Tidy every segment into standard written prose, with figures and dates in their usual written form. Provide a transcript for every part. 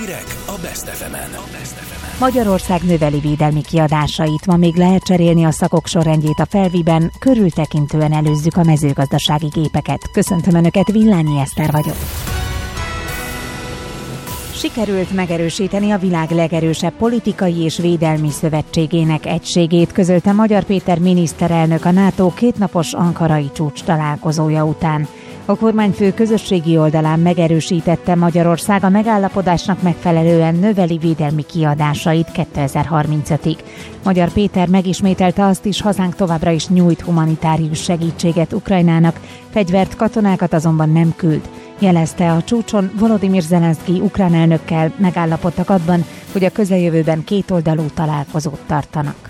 Hírek a Best FM-en. Magyarország növeli védelmi kiadásait, ma még lehet cserélni a szakok sorrendjét a Felviben, körültekintően előzzük a mezőgazdasági gépeket. Köszöntöm Önöket, Villányi Eszter vagyok. Sikerült megerősíteni a világ legerősebb politikai és védelmi szövetségének egységét, közölte Magyar Péter miniszterelnök a NATO kétnapos ankarai csúcs találkozója után. A kormányfő közösségi oldalán megerősítette, Magyarország a megállapodásnak megfelelően növeli védelmi kiadásait 2035-ig. Magyar Péter megismételte azt is, hazánk továbbra is nyújt humanitárius segítséget Ukrajnának, fegyvert, katonákat azonban nem küld. Jelezte, a csúcson Volodymyr Zelenszky ukrán elnökkel megállapodtak abban, hogy a közeljövőben kétoldalú találkozót tartanak.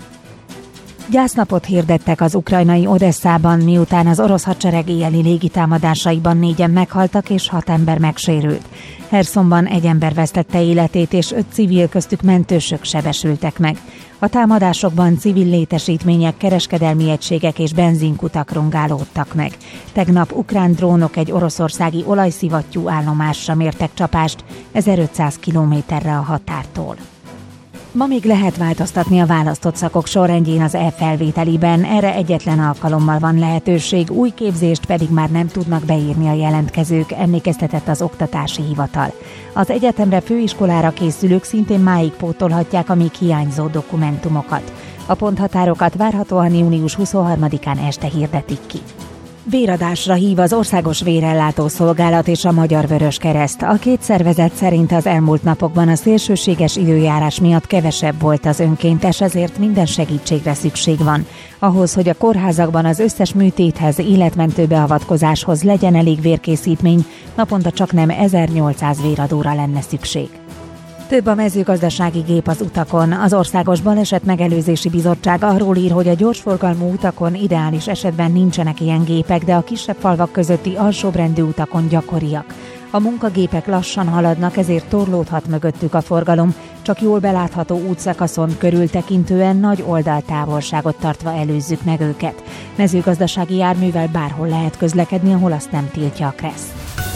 Gyásznapot hirdettek az ukrajnai Odesszában, miután az orosz hadsereg éjjeli légitámadásaiban 4-en meghaltak és 6 ember megsérült. Hersonban 1 ember vesztette életét és 5 civil, köztük mentősök sebesültek meg. A támadásokban civil létesítmények, kereskedelmi egységek és benzinkutak rongálódtak meg. Tegnap ukrán drónok egy oroszországi olajszivattyú állomásra mértek csapást 1500 kilométerre a határtól. Ma még lehet változtatni a választott szakok sorrendjén az e-felvételiben, erre egyetlen alkalommal van lehetőség, új képzést pedig már nem tudnak beírni a jelentkezők, emlékeztetett az Oktatási Hivatal. Az egyetemre, főiskolára készülők szintén máig pótolhatják a még hiányzó dokumentumokat. A ponthatárokat várhatóan június 23-án este hirdetik ki. Véradásra hív az Országos Vérellátó Szolgálat és a Magyar Vöröskereszt. A két szervezet szerint az elmúlt napokban a szélsőséges időjárás miatt kevesebb volt az önkéntes, ezért minden segítségre szükség van. Ahhoz, hogy a kórházakban az összes műtéthez, életmentő beavatkozáshoz legyen elég vérkészítmény, naponta csaknem 1800 véradóra lenne szükség. Több a mezőgazdasági gép az utakon. Az Országos Baleset Megelőzési Bizottság arról ír, hogy a gyorsforgalmú utakon ideális esetben nincsenek ilyen gépek, de a kisebb falvak közötti alsóbrendű utakon gyakoriak. A munkagépek lassan haladnak, ezért torlódhat mögöttük a forgalom, csak jól belátható útszakaszon körültekintően nagy oldaltávolságot tartva előzzük meg őket. Mezőgazdasági járművel bárhol lehet közlekedni, ahol azt nem tiltja a KRESZ.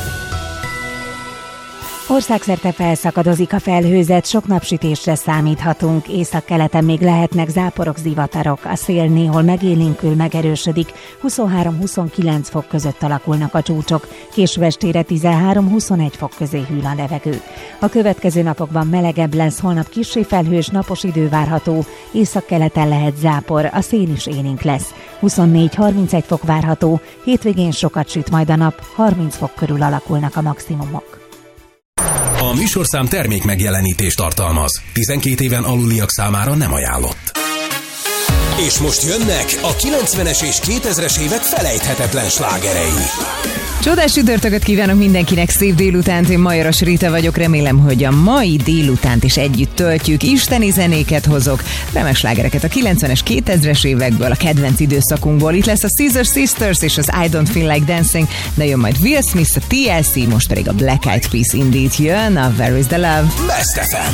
Országszerte felszakadozik a felhőzet, sok napsütésre számíthatunk, északkeleten még lehetnek záporok, zivatarok, a szél néhol megélénkül, megerősödik, 23-29 fok között alakulnak a csúcsok, késő estére 13-21 fok közé hűl a levegő. A következő napokban melegebb lesz, holnap kissé felhős, napos idő várható, északkeleten lehet zápor, a szél is élénk lesz, 24-31 fok várható, hétvégén sokat süt majd a nap, 30 fok körül alakulnak a maximumok. A műsorszám termék megjelenítést tartalmaz. 12 éven aluliak számára nem ajánlott. És most jönnek a 90-es és 2000-es évek felejthetetlen slágerei. Csodás csütörtököt kívánok mindenkinek, szép délutánt, én Majoros Rita vagyok, remélem, hogy a mai délutánt is együtt töltjük, isteni zenéket hozok, remek slágereket a 90-es, 2000-es évekből, a kedvenc időszakunkból. Itt lesz a Scissor Sisters és az I Don't Feel Like Dancing, de jön majd Will Smith, a TLC, most pedig a Black Eyed Peas Indeed jön, a Where Is The Love. Best FM.